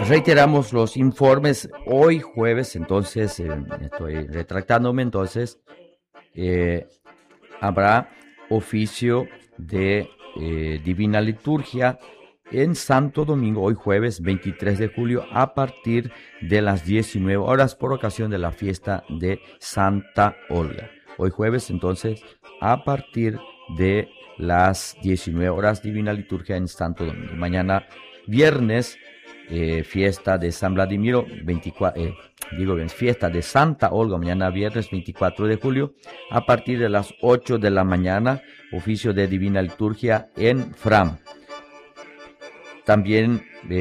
Reiteramos los informes hoy jueves, entonces estoy retractándome, entonces habrá oficio de Divina Liturgia en Santo Domingo, hoy jueves 23 de julio, a partir de las 19 horas por ocasión de la fiesta de Santa Olga. Hoy jueves, entonces, a partir de las 19 horas, Divina Liturgia en Santo Domingo. Mañana viernes, fiesta de San Vladimiro, fiesta de Santa Olga, mañana viernes 24 de julio, a partir de las 8 de la mañana, oficio de Divina Liturgia en Fram. También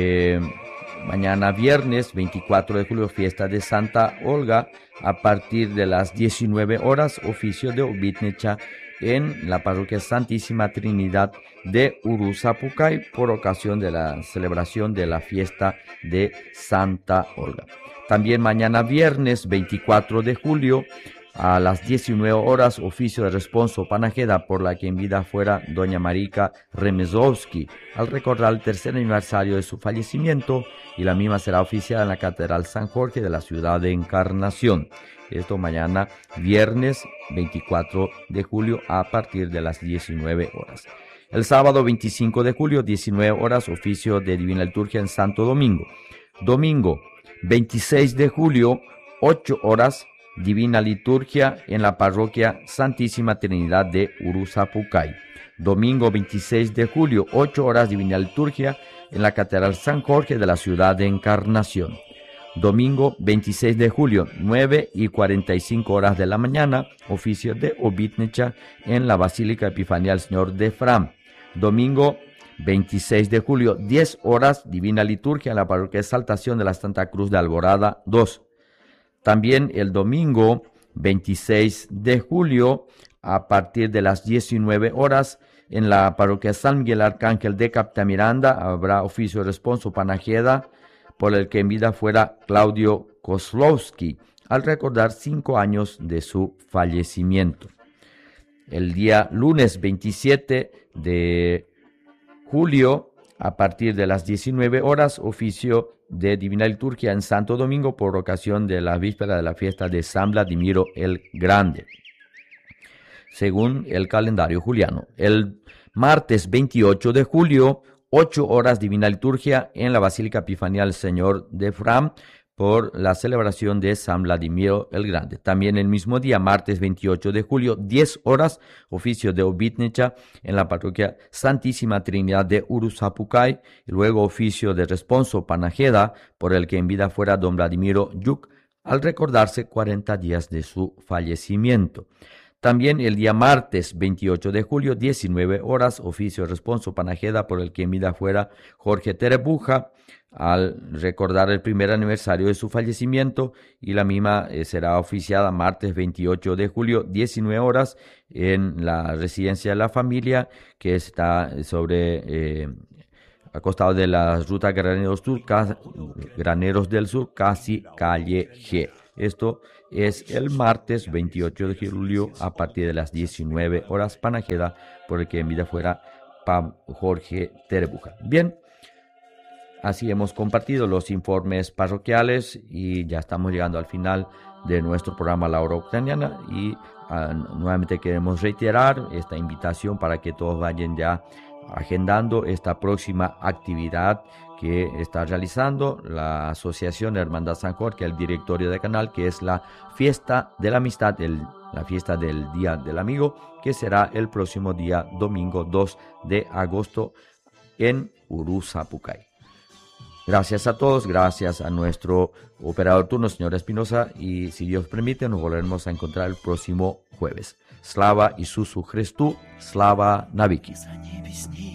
mañana viernes 24 de julio, fiesta de Santa Olga, a partir de las 19 horas, oficio de Obitnecha en la parroquia Santísima Trinidad de Uruzapucay por ocasión de la celebración de la fiesta de Santa Olga. También mañana viernes 24 de julio a las 19 horas, oficio de responso Panajeda, por la que en vida fuera doña Marika Remezowski, al recordar el tercer aniversario de su fallecimiento, y la misma será oficiada en la Catedral San Jorge de la ciudad de Encarnación. Esto mañana viernes 24 de julio a partir de las 19 horas. El sábado 25 de julio, 19 horas, oficio de Divina Liturgia en Santo Domingo. Domingo 26 de julio, 8 horas, Divina Liturgia en la parroquia Santísima Trinidad de Uruzapucay. Domingo 26 de julio, 8 horas, Divina Liturgia en la Catedral San Jorge de la ciudad de Encarnación. Domingo 26 de julio, 9:45 horas de la mañana, oficio de Obitnecha en la Basílica Epifanial Señor de Fram. Domingo 26 de julio, 10 horas, Divina Liturgia en la parroquia Exaltación de la Santa Cruz de Alborada 2. También el domingo 26 de julio, a partir de las 19 horas, en la parroquia San Miguel Arcángel de Captamiranda, habrá oficio de responso Panajeda, por el que en vida fuera Claudio Kozlowski, al recordar 5 años de su fallecimiento. El día lunes 27 de julio, a partir de las 19 horas, oficio de Divina Liturgia en Santo Domingo por ocasión de la víspera de la fiesta de San Vladimiro el Grande, según el calendario juliano. El martes 28 de julio, 8 horas, Divina Liturgia en la Basílica Epifanial Señor de Fram por la celebración de San Vladimiro el Grande. También el mismo día, martes 28 de julio, 10 horas, oficio de Obitnecha en la parroquia Santísima Trinidad de Uruzapucay, y luego oficio de responso Panajeda, por el que en vida fuera don Vladimiro Yuk, al recordarse 40 días de su fallecimiento. También el día martes 28 de julio, 19 horas, oficio de responso Panajeda, por el que en vida fuera Jorge Terebuja, al recordar el primer aniversario de su fallecimiento, y la misma será oficiada martes 28 de julio, 19 horas, en la residencia de la familia, que está al costado de la ruta Graneros del Sur, casi calle G. Esto es el martes 28 de julio a partir de las 19 horas, Panajeda, por el que en vida fuera Jorge Terebuja. Bien, así hemos compartido los informes parroquiales y ya estamos llegando al final de nuestro programa La Hora Ucraniana, y nuevamente queremos reiterar esta invitación para que todos vayan ya agendando esta próxima actividad que está realizando la Asociación Hermandad San Jorge, el directorio de canal, que es la fiesta de la amistad, la fiesta del Día del Amigo, que será el próximo día domingo 2 de agosto en Uruzapucay. Gracias a todos, gracias a nuestro operador turno, señor Espinosa, y si Dios permite nos volveremos a encontrar el próximo jueves. Slava Isusu Christu, Slava Naviki.